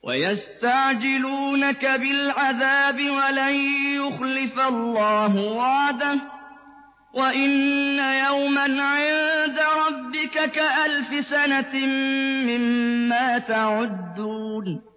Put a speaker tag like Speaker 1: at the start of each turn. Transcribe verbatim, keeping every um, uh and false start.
Speaker 1: ويستعجلونك بالعذاب ولن يخلف الله وعده وإن يوما عند ربك كألف سنة مما تعدون